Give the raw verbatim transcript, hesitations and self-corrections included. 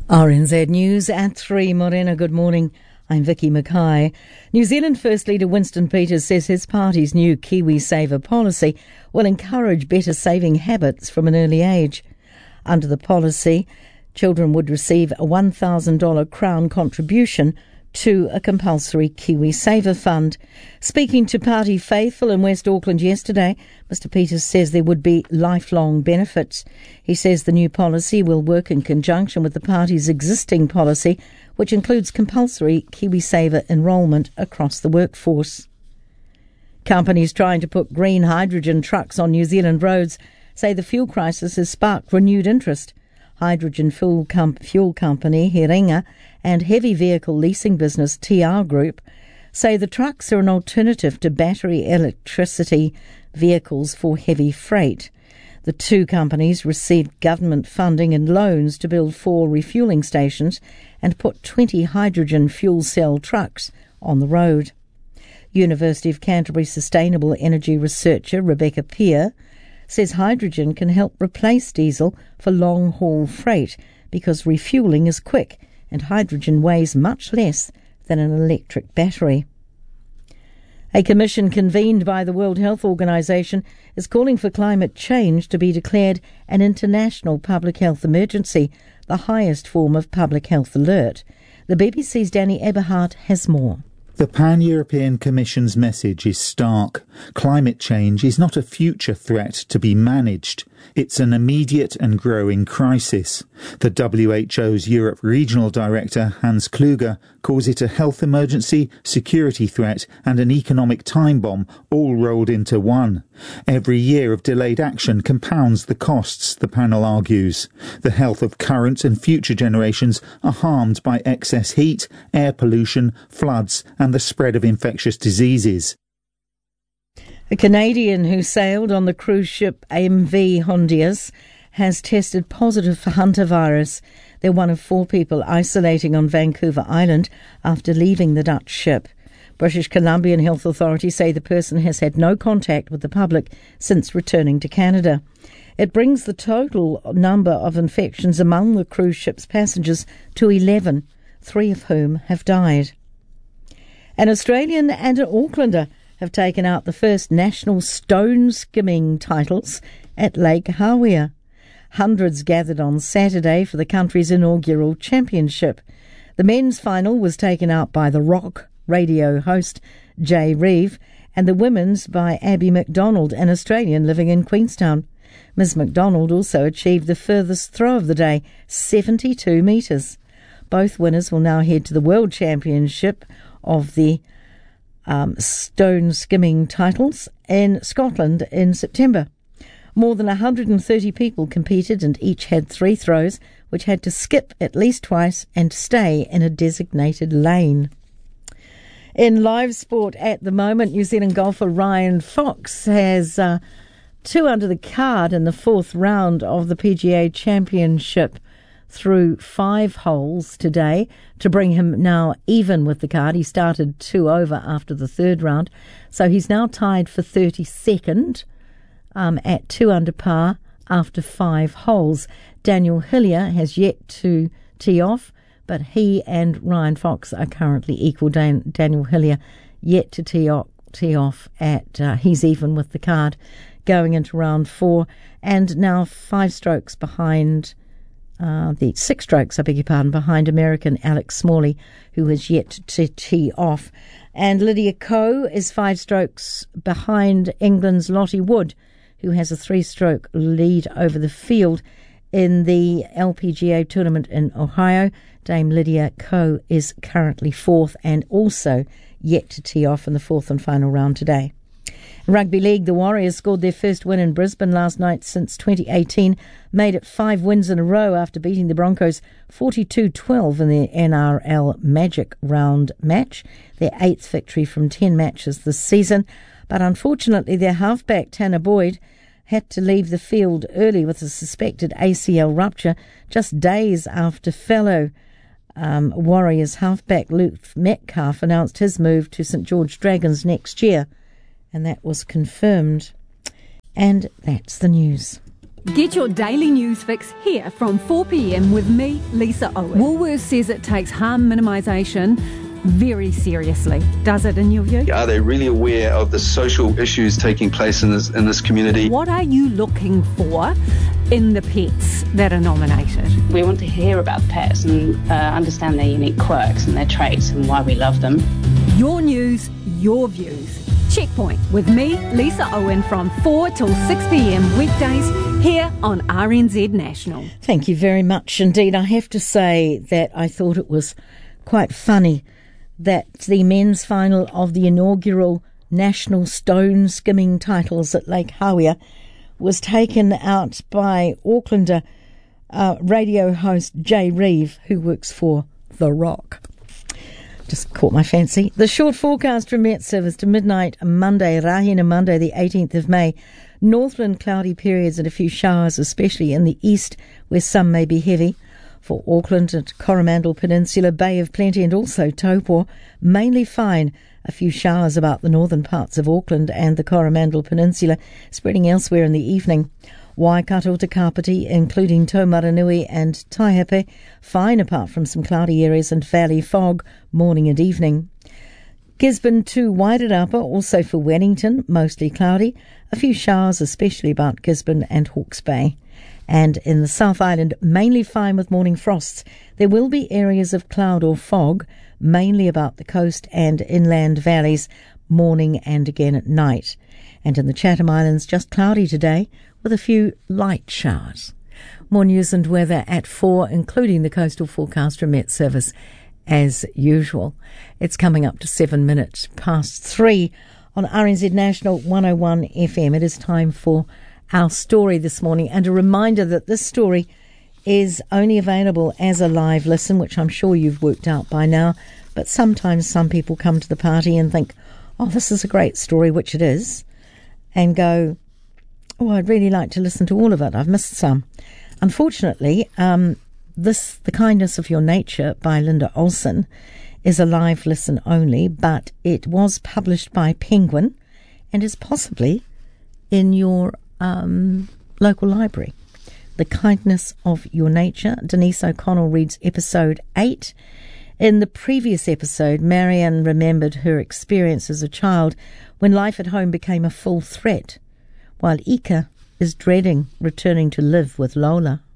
R N Z News at three. Morena, good morning. I'm Vicky Mackay. New Zealand First Leader Winston Peters says his party's new KiwiSaver policy will encourage better saving habits from an early age. Under the policy, children would receive a one thousand dollars Crown contribution to a compulsory KiwiSaver fund. Speaking to party faithful in West Auckland yesterday, Mister Peters says there would be lifelong benefits. He says the new policy will work in conjunction with the party's existing policy, which includes compulsory KiwiSaver enrolment across the workforce. Companies trying to put green hydrogen trucks on New Zealand roads say the fuel crisis has sparked renewed interest. Hydrogen fuel, com- fuel company Herenga and heavy vehicle leasing business T R Group say the trucks are an alternative to battery electricity vehicles for heavy freight. The two companies received government funding and loans to build four refuelling stations and put twenty hydrogen fuel cell trucks on the road. University of Canterbury sustainable energy researcher Rebecca Peer says hydrogen can help replace diesel for long-haul freight because refuelling is quick and hydrogen weighs much less than an electric battery. A commission convened by the World Health Organization is calling for climate change to be declared an international public health emergency, the highest form of public health alert. The B B C's Danny Eberhardt has more. The Pan-European Commission's message is stark. Climate change is not a future threat to be managed. It's an immediate and growing crisis. The W H O's Europe Regional Director, Hans Kluge, calls it a health emergency, security threat and an economic time bomb all rolled into one. Every year of delayed action compounds the costs, the panel argues. The health of current and future generations are harmed by excess heat, air pollution, floods and the spread of infectious diseases. A Canadian who sailed on the cruise ship M V Hondias has tested positive for hantavirus. They're one of four people isolating on Vancouver Island after leaving the Dutch ship. British Columbian health authorities say the person has had no contact with the public since returning to Canada. It brings the total number of infections among the cruise ship's passengers to eleven, three of whom have died. An Australian and an Aucklander have taken out the first national stone skimming titles at Lake Hawea. Hundreds gathered on Saturday for the country's inaugural championship. The men's final was taken out by the rock radio host Jay Reeve and the women's by Abby McDonald, an Australian living in Queenstown. Miz McDonald also achieved the furthest throw of the day, seventy-two metres. Both winners will now head to the World Championship of the Um, stone skimming titles in Scotland in September. More than one hundred thirty people competed and each had three throws, which had to skip at least twice and stay in a designated lane. In live sport at the moment, New Zealand golfer Ryan Fox has uh, two under the card in the fourth round of the P G A Championship through five holes today to bring him now even with the card. He started two over after the third round, so he's now tied for thirty-second um, at two under par after five holes. Daniel Hillier has yet to tee off, but he and Ryan Fox are currently equal. Dan- Daniel Hillier yet to tee off, tee off at, uh, he's even with the card going into round four, and now five strokes behind Uh, the six strokes, I beg your pardon, behind American Alex Smalley, who has yet to tee off. And Lydia Ko is five strokes behind England's Lottie Wood, who has a three-stroke lead over the field in the L P G A tournament in Ohio. Dame Lydia Ko is currently fourth and also yet to tee off in the fourth and final round today. Rugby League, the Warriors scored their first win in Brisbane last night since twenty eighteen, made it five wins in a row after beating the Broncos forty-two twelve in the N R L Magic Round match, their eighth victory from ten matches this season. But unfortunately, their halfback Tanner Boyd had to leave the field early with a suspected A C L rupture just days after fellow um, Warriors halfback Luke Metcalf announced his move to St George Dragons next year. And that was confirmed. And that's the news. Get your daily news fix here from four p.m. with me, Lisa Owen. Woolworths says it takes harm minimisation very seriously. Does it, in your view? Are they really aware of the social issues taking place in this in this community? What are you looking for in the pets that are nominated? We want to hear about the pets and uh, understand their unique quirks and their traits and why we love them. Your news, your views. Checkpoint with me, Lisa Owen, from four till six p.m. weekdays here on R N Z National. Thank you very much indeed. I have to say that I thought it was quite funny that the men's final of the inaugural National Stone Skimming titles at Lake Hawea was taken out by Aucklander uh, radio host Jay Reeve, who works for The Rock. Just caught my fancy. The short forecast from Met Service to midnight Monday, Rahina Monday, the eighteenth of May. Northland cloudy periods and a few showers, especially in the east, where some may be heavy. For Auckland and Coromandel Peninsula, Bay of Plenty and also Taupo, mainly fine. A few showers about the northern parts of Auckland and the Coromandel Peninsula, spreading elsewhere in the evening. Waikato to Kapiti, including Taumaranui and Taihape, fine apart from some cloudy areas and valley fog, morning and evening. Gisborne to Wairarapa, also for Wellington, mostly cloudy. A few showers, especially about Gisborne and Hawke's Bay. And in the South Island, mainly fine with morning frosts. There will be areas of cloud or fog, mainly about the coast and inland valleys, morning and again at night. And in the Chatham Islands, just cloudy today, with a few light showers. More news and weather at four, including the coastal forecast from Met Service, as usual. It's coming up to seven minutes past three on R N Z National one oh one F M. It is time for our story this morning, and a reminder that this story is only available as a live listen, which I'm sure you've worked out by now, but sometimes some people come to the party and think, oh, this is a great story, which it is, and go, oh, I'd really like to listen to all of it. I've missed some. Unfortunately, um, this, The Kindness of Your Nature by Linda Olson, is a live listen only, but it was published by Penguin and is possibly in your um, local library. The Kindness of Your Nature. Denise O'Connell reads episode eight. In the previous episode, Marianne remembered her experience as a child when life at home became a full threat, while Ika is dreading returning to live with Lola.